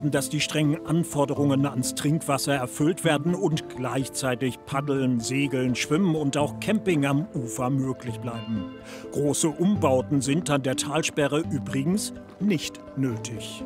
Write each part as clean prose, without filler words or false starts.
dass die strengen Anforderungen ans Trinkwasser erfüllt werden und gleichzeitig Paddeln, Segeln, Schwimmen und auch Camping am Ufer möglich bleiben. Große Umbauten sind an der Talsperre übrigens nicht nötig.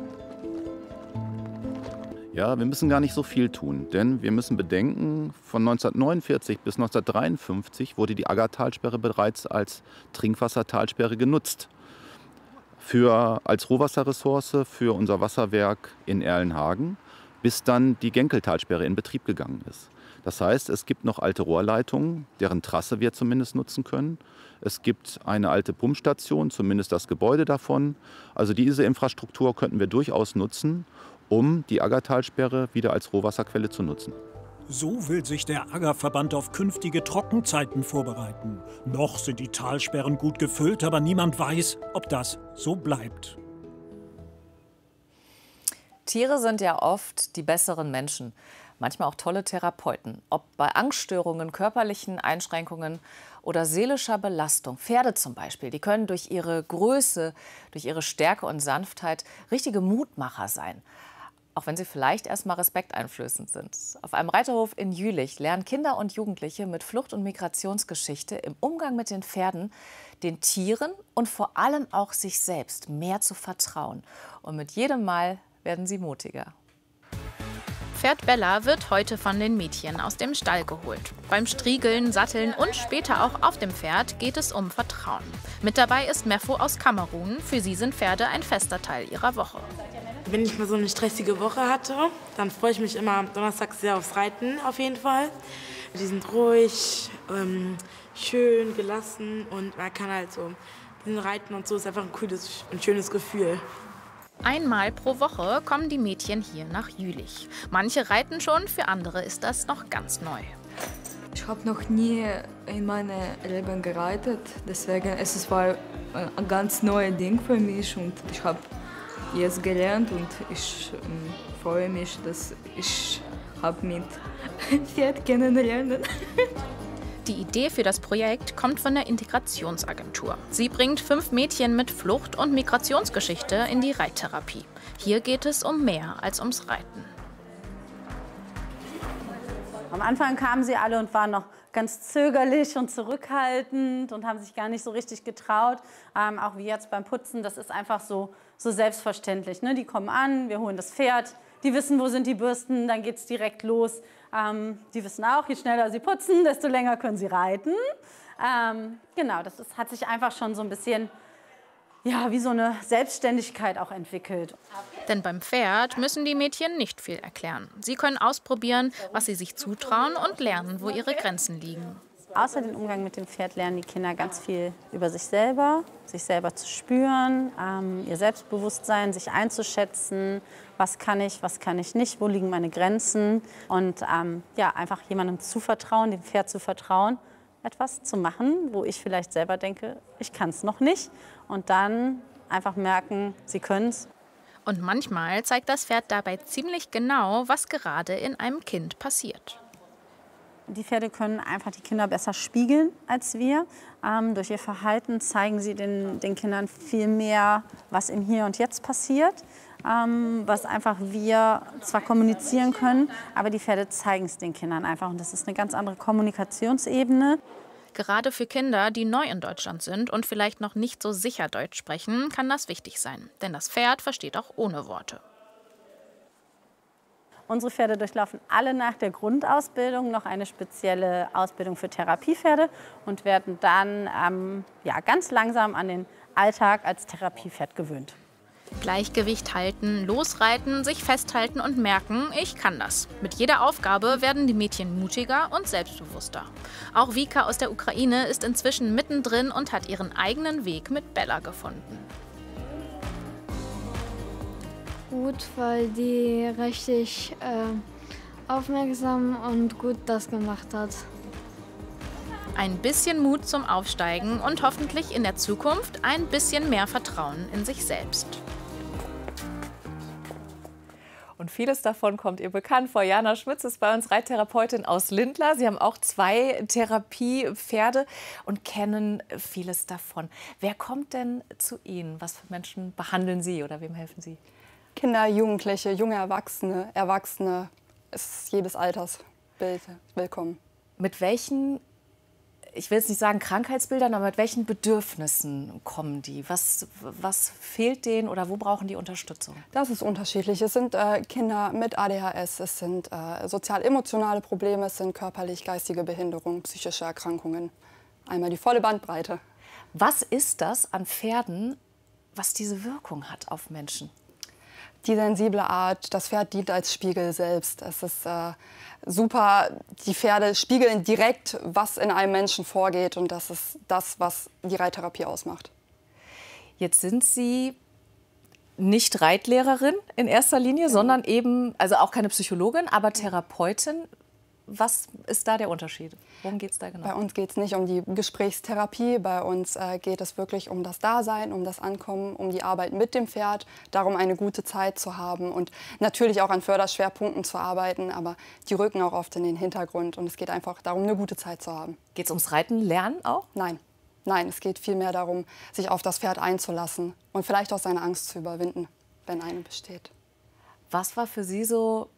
Ja, wir müssen gar nicht so viel tun, denn wir müssen bedenken, von 1949 bis 1953 wurde die Aggertalsperre bereits als Trinkwassertalsperre genutzt. Als Rohwasserressource für unser Wasserwerk in Erlenhagen, bis dann die Genkeltalsperre in Betrieb gegangen ist. Das heißt, es gibt noch alte Rohrleitungen, deren Trasse wir zumindest nutzen können. Es gibt eine alte Pumpstation, zumindest das Gebäude davon. Also diese Infrastruktur könnten wir durchaus nutzen, um die Aggertalsperre wieder als Rohwasserquelle zu nutzen. So will sich der Aggerverband auf künftige Trockenzeiten vorbereiten. Noch sind die Talsperren gut gefüllt, aber niemand weiß, ob das so bleibt. Tiere sind ja oft die besseren Menschen, manchmal auch tolle Therapeuten. Ob bei Angststörungen, körperlichen Einschränkungen oder seelischer Belastung. Pferde zum Beispiel, die können durch ihre Größe, durch ihre Stärke und Sanftheit richtige Mutmacher sein. Auch wenn sie vielleicht erstmal respekteinflößend sind. Auf einem Reiterhof in Jülich lernen Kinder und Jugendliche mit Flucht- und Migrationsgeschichte im Umgang mit den Pferden, den Tieren und vor allem auch sich selbst mehr zu vertrauen. Und mit jedem Mal werden sie mutiger. Pferd Bella wird heute von den Mädchen aus dem Stall geholt. Beim Striegeln, Satteln und später auch auf dem Pferd geht es um Vertrauen. Mit dabei ist Mefo aus Kamerun. Für sie sind Pferde ein fester Teil ihrer Woche. Wenn ich mal so eine stressige Woche hatte, dann freue ich mich immer donnerstags sehr aufs Reiten auf jeden Fall. Die sind ruhig, schön, gelassen und man kann halt so reiten und so ist einfach ein cooles und schönes Gefühl. Einmal pro Woche kommen die Mädchen hier nach Jülich. Manche reiten schon, für andere ist das noch ganz neu. Ich habe noch nie in meinem Leben gereitet, deswegen es war ein ganz neues Ding für mich und ich habe jetzt gelernt und ich freue mich, dass ich mit Pferd kennenlernen. Die Idee für das Projekt kommt von der Integrationsagentur. Sie bringt 5 Mädchen mit Flucht- und Migrationsgeschichte in die Reittherapie. Hier geht es um mehr als ums Reiten. Am Anfang kamen sie alle und waren noch ganz zögerlich und zurückhaltend und haben sich gar nicht so richtig getraut. Auch wie jetzt beim Putzen, das ist einfach so selbstverständlich. Ne? Die kommen an, wir holen das Pferd, die wissen, wo sind die Bürsten, dann geht es direkt los. Die wissen auch, je schneller sie putzen, desto länger können sie reiten. Genau, hat sich einfach schon so ein bisschen wie so eine Selbstständigkeit auch entwickelt. Denn beim Pferd müssen die Mädchen nicht viel erklären. Sie können ausprobieren, was sie sich zutrauen und lernen, wo ihre Grenzen liegen. Außer dem Umgang mit dem Pferd lernen die Kinder ganz viel über sich selber zu spüren, ihr Selbstbewusstsein, sich einzuschätzen, was kann ich nicht, wo liegen meine Grenzen und einfach jemandem zu vertrauen, dem Pferd zu vertrauen, etwas zu machen, wo ich vielleicht selber denke, ich kann es noch nicht und dann einfach merken, sie können es. Und manchmal zeigt das Pferd dabei ziemlich genau, was gerade in einem Kind passiert. Die Pferde können einfach die Kinder besser spiegeln als wir. Durch ihr Verhalten zeigen sie den Kindern viel mehr, was im Hier und Jetzt passiert, was einfach wir zwar kommunizieren können, aber die Pferde zeigen es den Kindern einfach. Und das ist eine ganz andere Kommunikationsebene. Gerade für Kinder, die neu in Deutschland sind und vielleicht noch nicht so sicher Deutsch sprechen, kann das wichtig sein. Denn das Pferd versteht auch ohne Worte. Unsere Pferde durchlaufen alle nach der Grundausbildung noch eine spezielle Ausbildung für Therapiepferde und werden dann ganz langsam an den Alltag als Therapiepferd gewöhnt. Gleichgewicht halten, losreiten, sich festhalten und merken, ich kann das. Mit jeder Aufgabe werden die Mädchen mutiger und selbstbewusster. Auch Vika aus der Ukraine ist inzwischen mittendrin und hat ihren eigenen Weg mit Bella gefunden. Gut, weil die richtig aufmerksam und gut das gemacht hat. Ein bisschen Mut zum Aufsteigen und hoffentlich in der Zukunft ein bisschen mehr Vertrauen in sich selbst. Und vieles davon kommt ihr bekannt vor. Jana Schmitz ist bei uns Reittherapeutin aus Lindlar. Sie haben auch 2 Therapiepferde und kennen vieles davon. Wer kommt denn zu Ihnen? Was für Menschen behandeln Sie oder wem helfen Sie? Kinder, Jugendliche, junge Erwachsene, Erwachsene, ist jedes Altersbild willkommen. Mit welchen, ich will jetzt nicht sagen Krankheitsbildern, aber mit welchen Bedürfnissen kommen die? Was fehlt denen oder wo brauchen die Unterstützung? Das ist unterschiedlich. Es sind Kinder mit ADHS, es sind sozial-emotionale Probleme, es sind körperlich-geistige Behinderungen, psychische Erkrankungen. Einmal die volle Bandbreite. Was ist das an Pferden, was diese Wirkung hat auf Menschen? Die sensible Art, das Pferd dient als Spiegel selbst. Es ist super, die Pferde spiegeln direkt, was in einem Menschen vorgeht und das ist das, was die Reittherapie ausmacht. Jetzt sind Sie nicht Reitlehrerin in erster Linie, sondern eben, also auch keine Psychologin, aber Therapeutin. Was ist da der Unterschied? Worum geht es da genau? Bei uns geht es nicht um die Gesprächstherapie, bei uns geht es wirklich um das Dasein, um das Ankommen, um die Arbeit mit dem Pferd, darum eine gute Zeit zu haben und natürlich auch an Förderschwerpunkten zu arbeiten, aber die rücken auch oft in den Hintergrund und es geht einfach darum, eine gute Zeit zu haben. Geht es ums Reiten lernen auch? Nein. Nein, es geht vielmehr darum, sich auf das Pferd einzulassen und vielleicht auch seine Angst zu überwinden, wenn eine besteht. Was war für Sie so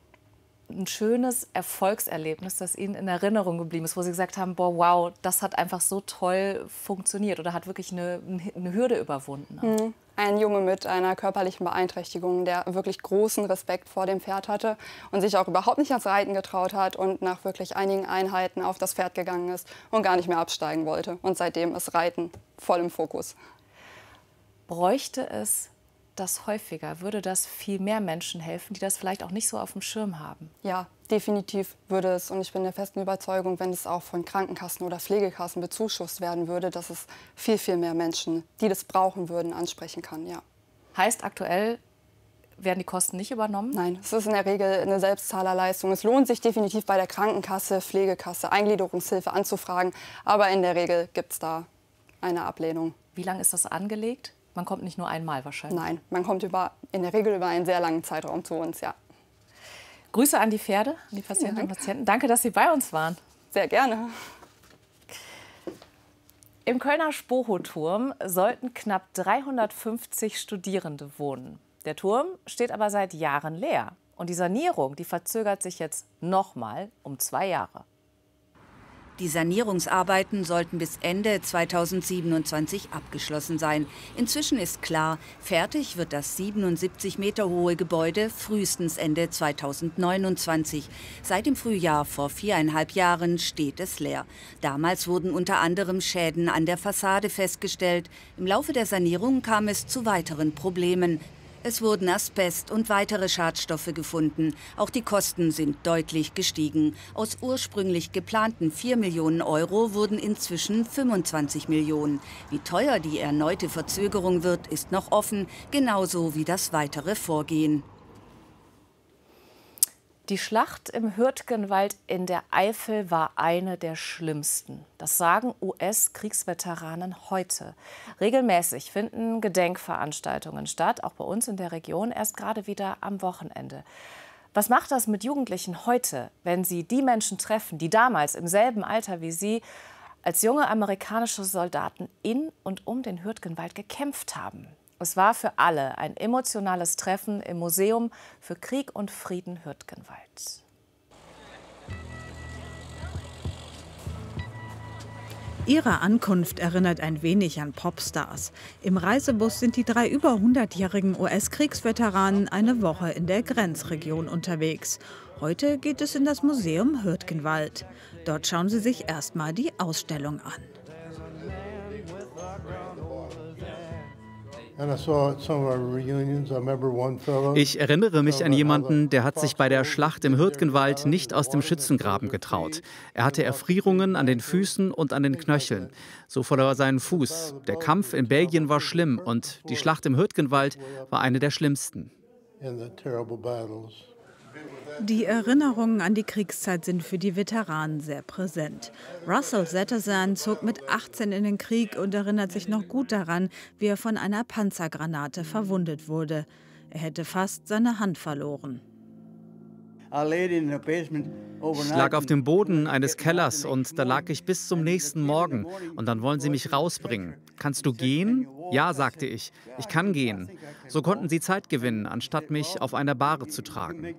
ein schönes Erfolgserlebnis, das Ihnen in Erinnerung geblieben ist, wo Sie gesagt haben, boah, wow, das hat einfach so toll funktioniert oder hat wirklich eine Hürde überwunden? Ein Junge mit einer körperlichen Beeinträchtigung, der wirklich großen Respekt vor dem Pferd hatte und sich auch überhaupt nicht ans Reiten getraut hat und nach wirklich einigen Einheiten auf das Pferd gegangen ist und gar nicht mehr absteigen wollte. Und seitdem ist Reiten voll im Fokus. Bräuchte es das häufiger? Würde das viel mehr Menschen helfen, die das vielleicht auch nicht so auf dem Schirm haben? Ja, definitiv würde es. Und ich bin der festen Überzeugung, wenn es auch von Krankenkassen oder Pflegekassen bezuschusst werden würde, dass es viel, viel mehr Menschen, die das brauchen würden, ansprechen kann. Ja. Heißt, aktuell werden die Kosten nicht übernommen? Nein, es ist in der Regel eine Selbstzahlerleistung. Es lohnt sich definitiv bei der Krankenkasse, Pflegekasse, Eingliederungshilfe anzufragen. Aber in der Regel gibt es da eine Ablehnung. Wie lange ist das angelegt? Man kommt nicht nur einmal wahrscheinlich. Nein, man kommt in der Regel über einen sehr langen Zeitraum zu uns, ja. Grüße an die Pferde, an die Patientinnen und Patienten. Danke, dass Sie bei uns waren. Sehr gerne. Im Kölner Spoho-Turm sollten knapp 350 Studierende wohnen. Der Turm steht aber seit Jahren leer. Und die Sanierung, die verzögert sich jetzt nochmal um 2 Jahre. Die Sanierungsarbeiten sollten bis Ende 2027 abgeschlossen sein. Inzwischen ist klar, fertig wird das 77 Meter hohe Gebäude frühestens Ende 2029. Seit dem Frühjahr vor 4,5 Jahren steht es leer. Damals wurden unter anderem Schäden an der Fassade festgestellt. Im Laufe der Sanierung kam es zu weiteren Problemen. Es wurden Asbest und weitere Schadstoffe gefunden. Auch die Kosten sind deutlich gestiegen. Aus ursprünglich geplanten 4 Millionen Euro wurden inzwischen 25 Millionen. Wie teuer die erneute Verzögerung wird, ist noch offen, genauso wie das weitere Vorgehen. Die Schlacht im Hürtgenwald in der Eifel war eine der schlimmsten. Das sagen US-Kriegsveteranen heute. Regelmäßig finden Gedenkveranstaltungen statt, auch bei uns in der Region, erst gerade wieder am Wochenende. Was macht das mit Jugendlichen heute, wenn sie die Menschen treffen, die damals im selben Alter wie sie als junge amerikanische Soldaten in und um den Hürtgenwald gekämpft haben? Es war für alle ein emotionales Treffen im Museum für Krieg und Frieden Hürtgenwald. Ihre Ankunft erinnert ein wenig an Popstars. Im Reisebus sind die 3 über 100-jährigen US-Kriegsveteranen eine Woche in der Grenzregion unterwegs. Heute geht es in das Museum Hürtgenwald. Dort schauen sie sich erstmal die Ausstellung an. Ich erinnere mich an jemanden, der hat sich bei der Schlacht im Hürtgenwald nicht aus dem Schützengraben getraut. Er hatte Erfrierungen an den Füßen und an den Knöcheln. So verlor er seinen Fuß. Der Kampf in Belgien war schlimm und die Schlacht im Hürtgenwald war eine der schlimmsten. Die Erinnerungen an die Kriegszeit sind für die Veteranen sehr präsent. Russell Zettersan zog mit 18 in den Krieg und erinnert sich noch gut daran, wie er von einer Panzergranate verwundet wurde. Er hätte fast seine Hand verloren. Ich lag auf dem Boden eines Kellers und da lag ich bis zum nächsten Morgen. Und dann wollen sie mich rausbringen. Kannst du gehen? Ja, sagte ich. Ich kann gehen. So konnten sie Zeit gewinnen, anstatt mich auf einer Bahre zu tragen.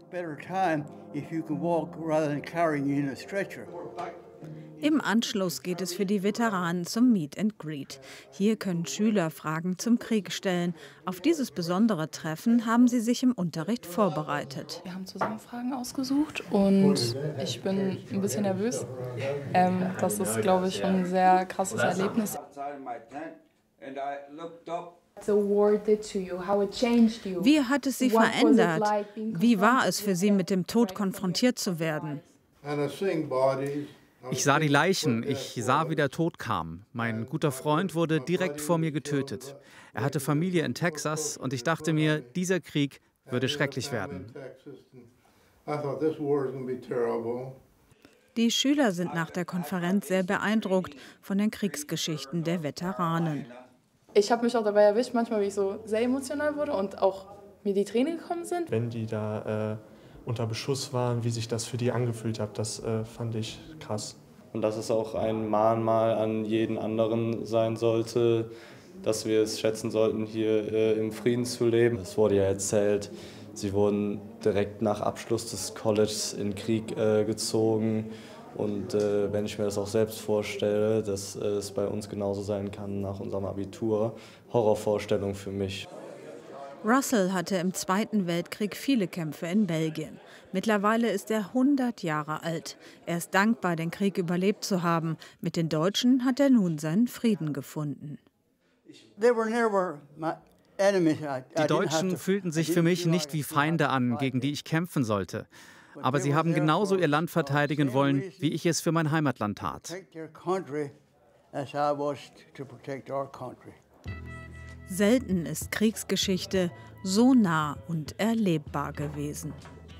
Im Anschluss geht es für die Veteranen zum Meet and Greet. Hier können Schüler Fragen zum Krieg stellen. Auf dieses besondere Treffen haben sie sich im Unterricht vorbereitet. Wir haben zusammen Fragen ausgesucht und ich bin ein bisschen nervös. Das ist, glaube ich, schon ein sehr krasses Erlebnis. Wie hat es Sie verändert? Wie war es für Sie, mit dem Tod konfrontiert zu werden? Ich sah die Leichen, ich sah, wie der Tod kam. Mein guter Freund wurde direkt vor mir getötet. Er hatte Familie in Texas und ich dachte mir, dieser Krieg würde schrecklich werden. Die Schüler sind nach der Konferenz sehr beeindruckt von den Kriegsgeschichten der Veteranen. Ich habe mich auch dabei erwischt, manchmal, wie ich so sehr emotional wurde und auch mir die Tränen gekommen sind. Wenn die da unter Beschuss waren, wie sich das für die angefühlt hat, das fand ich krass. Und dass es auch ein Mahnmal an jeden anderen sein sollte, dass wir es schätzen sollten, hier im Frieden zu leben. Es wurde ja erzählt, sie wurden direkt nach Abschluss des Colleges in den Krieg gezogen. Und wenn ich mir das auch selbst vorstelle, dass es bei uns genauso sein kann nach unserem Abitur, Horrorvorstellung für mich. Russell hatte im Zweiten Weltkrieg viele Kämpfe in Belgien. Mittlerweile ist er 100 Jahre alt. Er ist dankbar, den Krieg überlebt zu haben. Mit den Deutschen hat er nun seinen Frieden gefunden. Die Deutschen fühlten sich für mich nicht wie Feinde an, gegen die ich kämpfen sollte. Aber sie haben genauso ihr Land verteidigen wollen, wie ich es für mein Heimatland tat. Selten ist Kriegsgeschichte so nah und erlebbar gewesen.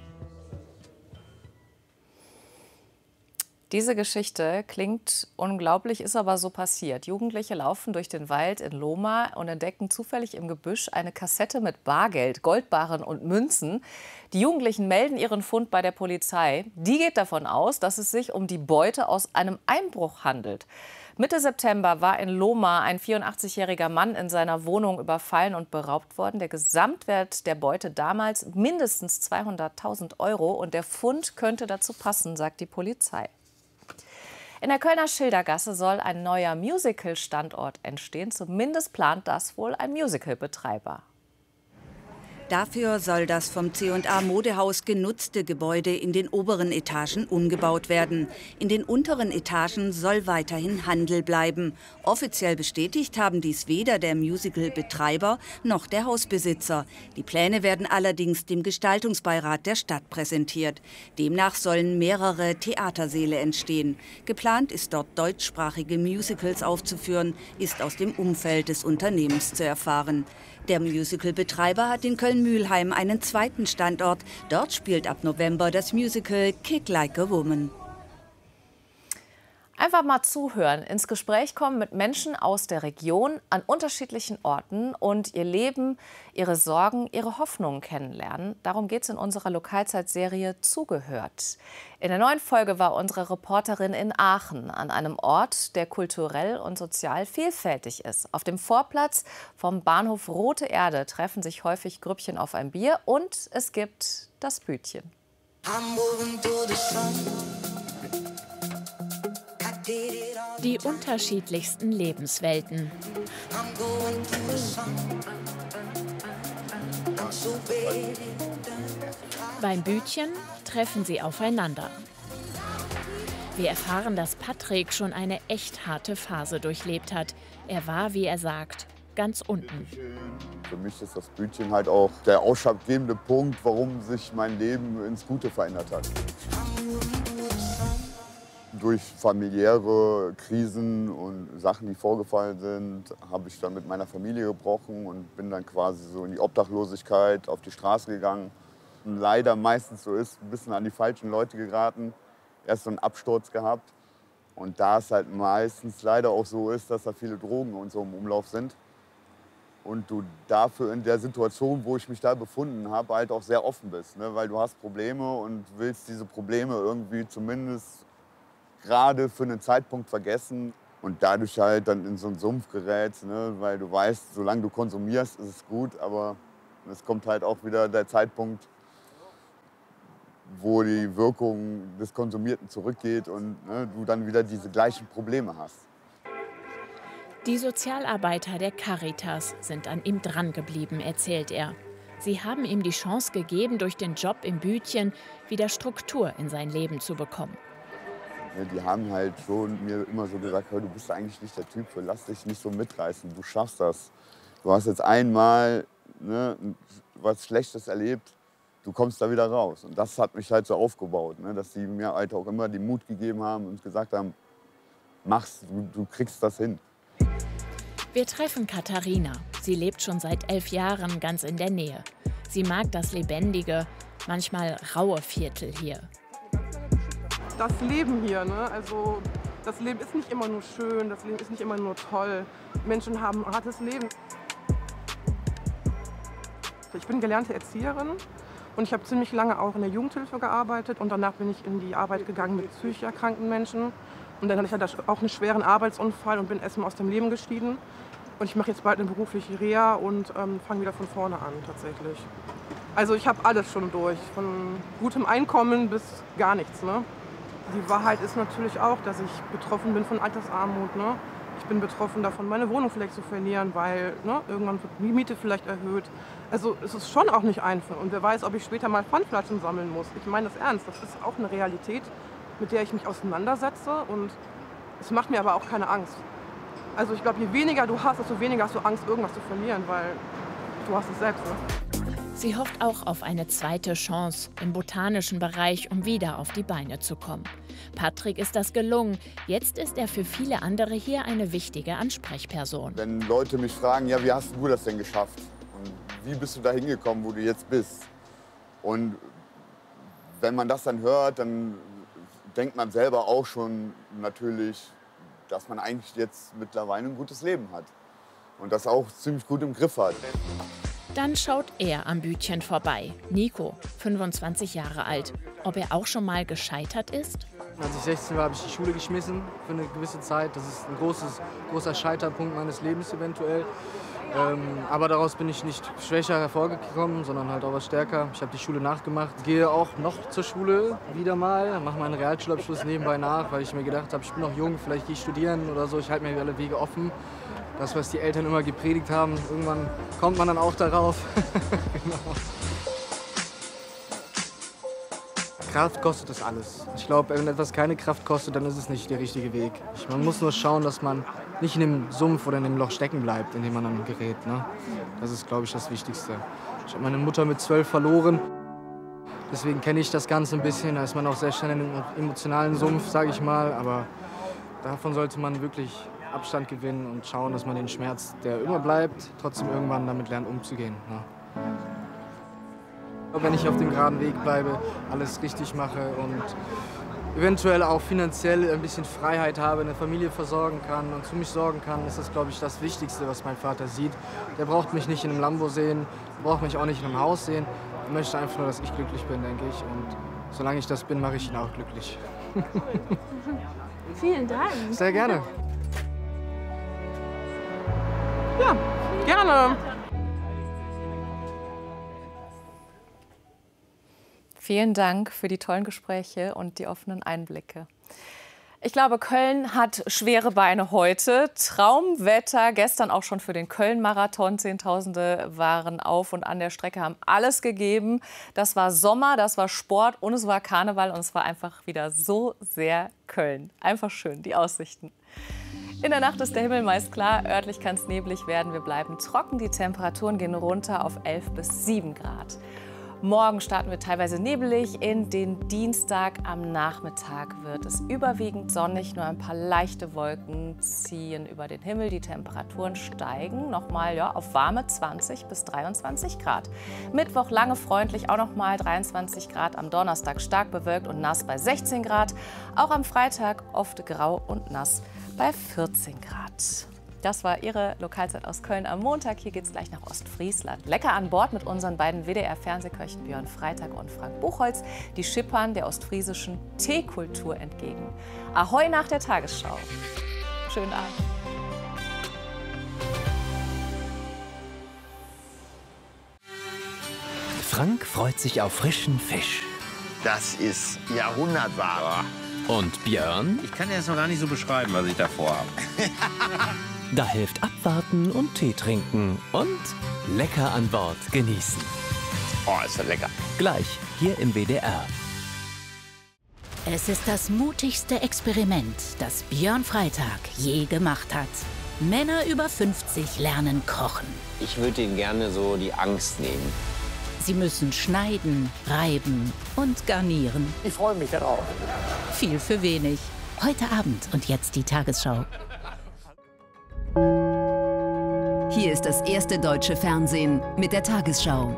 Diese Geschichte klingt unglaublich, ist aber so passiert. Jugendliche laufen durch den Wald in Loma und entdecken zufällig im Gebüsch eine Kassette mit Bargeld, Goldbarren und Münzen. Die Jugendlichen melden ihren Fund bei der Polizei. Die geht davon aus, dass es sich um die Beute aus einem Einbruch handelt. Mitte September war in Loma ein 84-jähriger Mann in seiner Wohnung überfallen und beraubt worden. Der Gesamtwert der Beute damals mindestens 200.000 € und der Fund könnte dazu passen, sagt die Polizei. In der Kölner Schildergasse soll ein neuer Musical-Standort entstehen. Zumindest plant das wohl ein Musical-Betreiber. Dafür soll das vom C&A Modehaus genutzte Gebäude in den oberen Etagen umgebaut werden. In den unteren Etagen soll weiterhin Handel bleiben. Offiziell bestätigt haben dies weder der Musical-Betreiber noch der Hausbesitzer. Die Pläne werden allerdings dem Gestaltungsbeirat der Stadt präsentiert. Demnach sollen mehrere Theatersäle entstehen. Geplant ist dort deutschsprachige Musicals aufzuführen, ist aus dem Umfeld des Unternehmens zu erfahren. Der Musical-Betreiber hat in Köln-Mülheim einen zweiten Standort. Dort spielt ab November das Musical Kick Like a Woman. Einfach mal zuhören, ins Gespräch kommen mit Menschen aus der Region an unterschiedlichen Orten und ihr Leben, ihre Sorgen, ihre Hoffnungen kennenlernen. Darum geht es in unserer Lokalzeitserie Zugehört. In der neuen Folge war unsere Reporterin in Aachen, an einem Ort, der kulturell und sozial vielfältig ist. Auf dem Vorplatz vom Bahnhof Rote Erde treffen sich häufig Grüppchen auf ein Bier und es gibt das Bütchen. Die unterschiedlichsten Lebenswelten. Beim Bütchen treffen sie aufeinander. Wir erfahren, dass Patrick schon eine echt harte Phase durchlebt hat. Er war, wie er sagt, ganz unten. Für mich ist das Bütchen halt auch der ausschlaggebende Punkt, warum sich mein Leben ins Gute verändert hat. Durch familiäre Krisen und Sachen, die vorgefallen sind, habe ich dann mit meiner Familie gebrochen und bin dann quasi so in die Obdachlosigkeit, auf die Straße gegangen. Und leider meistens so ist, ein bisschen an die falschen Leute geraten, erst so einen Absturz gehabt. Und da es halt meistens leider auch so ist, dass da viele Drogen und so im Umlauf sind, und du dafür in der Situation, wo ich mich da befunden habe, halt auch sehr offen bist. Ne? Weil du hast Probleme und willst diese Probleme irgendwie zumindest gerade für einen Zeitpunkt vergessen. Und dadurch halt dann in so einen Sumpf gerätst, ne? Weil du weißt, solange du konsumierst, ist es gut. Aber es kommt halt auch wieder der Zeitpunkt, wo die Wirkung des Konsumierten zurückgeht und ne, du dann wieder diese gleichen Probleme hast. Die Sozialarbeiter der Caritas sind an ihm drangeblieben, erzählt er. Sie haben ihm die Chance gegeben, durch den Job im Bütchen wieder Struktur in sein Leben zu bekommen. Ja, die haben halt schon mir immer so gesagt, du bist eigentlich nicht der Typ für, lass dich nicht so mitreißen, du schaffst das. Du hast jetzt einmal was Schlechtes erlebt, du kommst da wieder raus. Und das hat mich halt so aufgebaut, ne? Dass die mir halt auch immer den Mut gegeben haben und gesagt haben, mach's, du kriegst das hin. Wir treffen Katharina. Sie lebt schon seit 11 Jahren ganz in der Nähe. Sie mag das lebendige, manchmal raue Viertel hier. Das Leben hier, ne? Also das Leben ist nicht immer nur schön, das Leben ist nicht immer nur toll. Menschen haben ein hartes Leben. Ich bin gelernte Erzieherin und ich habe ziemlich lange auch in der Jugendhilfe gearbeitet und danach bin ich in die Arbeit gegangen mit psychisch erkrankten Menschen. Und dann hatte ich auch einen schweren Arbeitsunfall und bin erstmal aus dem Leben geschieden. Und ich mache jetzt bald eine berufliche Reha und fange wieder von vorne an tatsächlich. Also ich habe alles schon durch, von gutem Einkommen bis gar nichts. Ne? Die Wahrheit ist natürlich auch, dass ich betroffen bin von Altersarmut. Ne? Ich bin betroffen davon, meine Wohnung vielleicht zu verlieren, weil irgendwann wird die Miete vielleicht erhöht. Also es ist schon auch nicht einfach. Und wer weiß, ob ich später mal Pfandflaschen sammeln muss. Ich meine das ernst, das ist auch eine Realität, mit der ich mich auseinandersetze. Und es macht mir aber auch keine Angst. Also ich glaube, je weniger du hast, desto weniger hast du Angst, irgendwas zu verlieren, weil du hast es selbst. Ne? Sie hofft auch auf eine zweite Chance im botanischen Bereich, um wieder auf die Beine zu kommen. Patrick ist das gelungen. Jetzt ist er für viele andere hier eine wichtige Ansprechperson. Wenn Leute mich fragen, ja, wie hast du das denn geschafft? Und wie bist du da hingekommen, wo du jetzt bist? Und wenn man das dann hört, dann denkt man selber auch schon natürlich, dass man eigentlich jetzt mittlerweile ein gutes Leben hat. Und das auch ziemlich gut im Griff hat. Dann schaut er am Bütchen vorbei. Nico, 25 Jahre alt. Ob er auch schon mal gescheitert ist? Als ich 16 war, habe ich die Schule geschmissen für eine gewisse Zeit. Das ist ein großer Scheiterpunkt meines Lebens eventuell. Aber daraus bin ich nicht schwächer hervorgekommen, sondern halt auch was stärker. Ich habe die Schule nachgemacht. Gehe auch noch zur Schule wieder mal, mache meinen Realschulabschluss nebenbei nach, weil ich mir gedacht habe, ich bin noch jung, vielleicht gehe ich studieren oder so. Ich halte mir alle Wege offen. Das, was die Eltern immer gepredigt haben, irgendwann kommt man dann auch darauf. Genau. Kraft kostet das alles. Ich glaube, wenn etwas keine Kraft kostet, dann ist es nicht der richtige Weg. Man muss nur schauen, dass man nicht in dem Sumpf oder in dem Loch stecken bleibt, in dem man dann gerät. Ne? Das ist, glaube ich, das Wichtigste. Ich habe meine Mutter mit 12 verloren. Deswegen kenne ich das Ganze ein bisschen. Da ist man auch sehr schnell in einem emotionalen Sumpf, sage ich mal. Aber davon sollte man wirklich Abstand gewinnen und schauen, dass man den Schmerz, der immer bleibt, trotzdem irgendwann damit lernt, umzugehen. Ne? Wenn ich auf dem geraden Weg bleibe, alles richtig mache und eventuell auch finanziell ein bisschen Freiheit habe, eine Familie versorgen kann und zu mich sorgen kann, ist das, glaube ich, das Wichtigste, was mein Vater sieht. Der braucht mich nicht in einem Lambo sehen, braucht mich auch nicht in einem Haus sehen. Er möchte einfach nur, dass ich glücklich bin, denke ich. Und solange ich das bin, mache ich ihn auch glücklich. Vielen Dank. Sehr gerne. Ja, gerne. Vielen Dank für die tollen Gespräche und die offenen Einblicke. Ich glaube, Köln hat schwere Beine heute. Traumwetter, gestern auch schon für den Köln-Marathon. Zehntausende waren auf und an der Strecke, haben alles gegeben. Das war Sommer, das war Sport und es war Karneval und es war einfach wieder so sehr Köln. Einfach schön, die Aussichten. In der Nacht ist der Himmel meist klar, örtlich kann es neblig werden. Wir bleiben trocken, die Temperaturen gehen runter auf 11 bis 7 Grad. Morgen starten wir teilweise nebelig in den Dienstag. Am Nachmittag wird es überwiegend sonnig, nur ein paar leichte Wolken ziehen über den Himmel. Die Temperaturen steigen nochmal auf warme 20 bis 23 Grad. Mittwoch lange freundlich, auch nochmal 23 Grad. Am Donnerstag stark bewölkt und nass bei 16 Grad. Auch am Freitag oft grau und nass bei 14 Grad. Das war Ihre Lokalzeit aus Köln am Montag. Hier geht es gleich nach Ostfriesland. Lecker an Bord mit unseren beiden WDR-Fernsehköchen Björn Freitag und Frank Buchholz. Die schippern der ostfriesischen Teekultur entgegen. Ahoi nach der Tagesschau. Schönen Abend. Frank freut sich auf frischen Fisch. Das ist Jahrhundertware. Und Björn? Ich kann das noch gar nicht so beschreiben, was ich davor habe. Da hilft abwarten und Tee trinken und lecker an Bord genießen. Oh, ist das lecker. Gleich hier im WDR. Es ist das mutigste Experiment, das Björn Freitag je gemacht hat. Männer über 50 lernen kochen. Ich würde ihnen gerne so die Angst nehmen. Sie müssen schneiden, reiben und garnieren. Ich freue mich darauf. Viel für wenig. Heute Abend und jetzt die Tagesschau. Hier ist das erste deutsche Fernsehen mit der Tagesschau.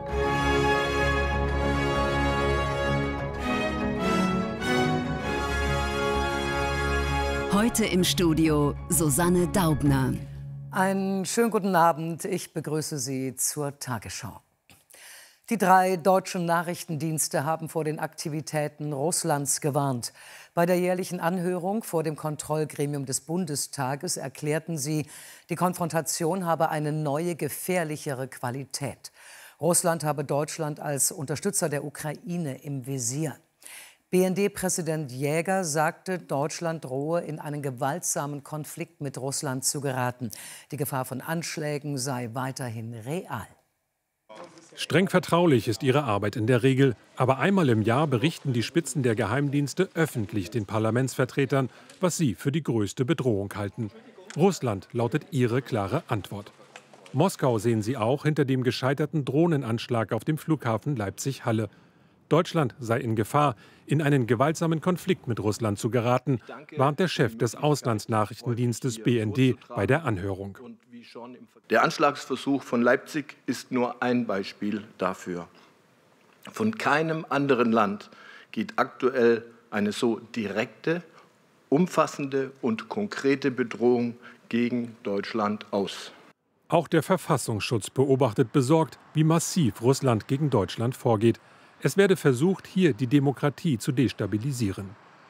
Heute im Studio Susanne Daubner. Einen schönen guten Abend. Ich begrüße Sie zur Tagesschau. Die 3 deutschen Nachrichtendienste haben vor den Aktivitäten Russlands gewarnt. Bei der jährlichen Anhörung vor dem Kontrollgremium des Bundestages erklärten sie, die Konfrontation habe eine neue, gefährlichere Qualität. Russland habe Deutschland als Unterstützer der Ukraine im Visier. BND-Präsident Jäger sagte, Deutschland drohe in einen gewaltsamen Konflikt mit Russland zu geraten. Die Gefahr von Anschlägen sei weiterhin real. Streng vertraulich ist ihre Arbeit in der Regel. Aber einmal im Jahr berichten die Spitzen der Geheimdienste öffentlich den Parlamentsvertretern, was sie für die größte Bedrohung halten. Russland lautet ihre klare Antwort. Moskau sehen sie auch hinter dem gescheiterten Drohnenanschlag auf dem Flughafen Leipzig-Halle. Deutschland sei in Gefahr, in einen gewaltsamen Konflikt mit Russland zu geraten, warnt der Chef des Auslandsnachrichtendienstes BND bei der Anhörung. Der Anschlagsversuch von Leipzig ist nur ein Beispiel dafür. Von keinem anderen Land geht aktuell eine so direkte, umfassende und konkrete Bedrohung gegen Deutschland aus. Auch der Verfassungsschutz beobachtet besorgt, wie massiv Russland gegen Deutschland vorgeht. Es werde versucht, hier die Demokratie zu destabilisieren.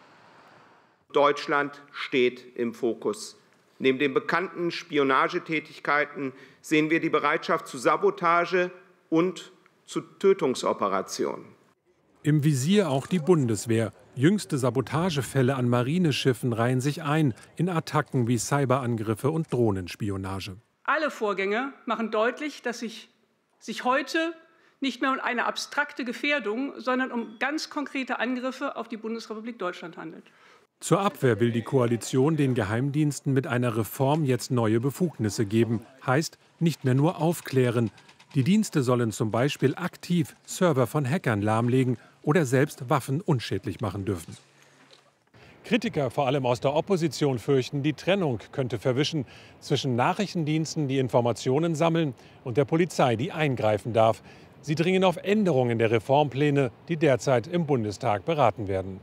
Deutschland steht im Fokus. Neben den bekannten Spionagetätigkeiten sehen wir die Bereitschaft zu Sabotage und zu Tötungsoperationen. Im Visier auch die Bundeswehr. Jüngste Sabotagefälle an Marineschiffen reihen sich ein in Attacken wie Cyberangriffe und Drohnenspionage. Alle Vorgänge machen deutlich, dass sich heute nicht mehr um eine abstrakte Gefährdung, sondern um ganz konkrete Angriffe auf die Bundesrepublik Deutschland handelt. Zur Abwehr will die Koalition den Geheimdiensten mit einer Reform jetzt neue Befugnisse geben. Heißt, nicht mehr nur aufklären. Die Dienste sollen zum Beispiel aktiv Server von Hackern lahmlegen oder selbst Waffen unschädlich machen dürfen. Kritiker, vor allem aus der Opposition, fürchten, die Trennung könnte verwischen zwischen Nachrichtendiensten, die Informationen sammeln, und der Polizei, die eingreifen darf. Sie dringen auf Änderungen der Reformpläne, die derzeit im Bundestag beraten werden.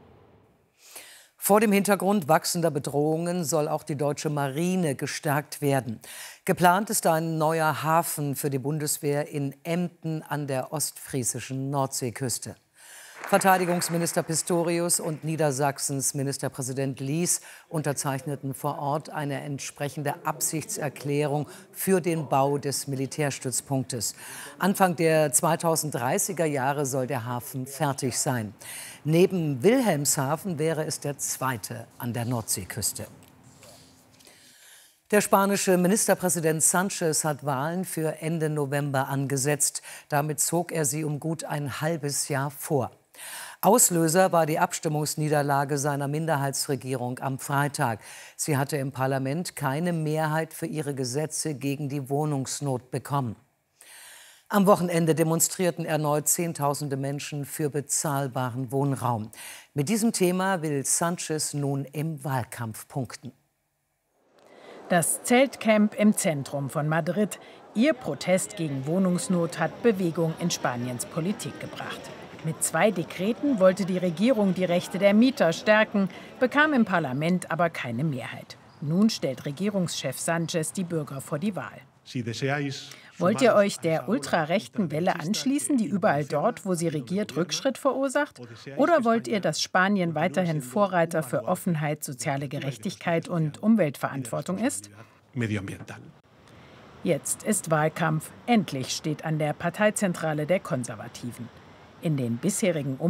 Vor dem Hintergrund wachsender Bedrohungen soll auch die deutsche Marine gestärkt werden. Geplant ist ein neuer Hafen für die Bundeswehr in Emden an der ostfriesischen Nordseeküste. Verteidigungsminister Pistorius und Niedersachsens Ministerpräsident Lies unterzeichneten vor Ort eine entsprechende Absichtserklärung für den Bau des Militärstützpunktes. Anfang der 2030er Jahre soll der Hafen fertig sein. Neben Wilhelmshaven wäre es der zweite an der Nordseeküste. Der spanische Ministerpräsident Sánchez hat Wahlen für Ende November angesetzt. Damit zog er sie um gut ein halbes Jahr vor. Auslöser war die Abstimmungsniederlage seiner Minderheitsregierung am Freitag. Sie hatte im Parlament keine Mehrheit für ihre Gesetze gegen die Wohnungsnot bekommen. Am Wochenende demonstrierten erneut Zehntausende Menschen für bezahlbaren Wohnraum. Mit diesem Thema will Sánchez nun im Wahlkampf punkten. Das Zeltcamp im Zentrum von Madrid. Ihr Protest gegen Wohnungsnot hat Bewegung in Spaniens Politik gebracht. Mit 2 Dekreten wollte die Regierung die Rechte der Mieter stärken, bekam im Parlament aber keine Mehrheit. Nun stellt Regierungschef Sánchez die Bürger vor die Wahl. Wollt ihr euch der ultrarechten Welle anschließen, die überall dort, wo sie regiert, Rückschritt verursacht? Oder wollt ihr, dass Spanien weiterhin Vorreiter für Offenheit, soziale Gerechtigkeit und Umweltverantwortung ist? Jetzt ist Wahlkampf. Endlich steht an der Parteizentrale der Konservativen. In den bisherigen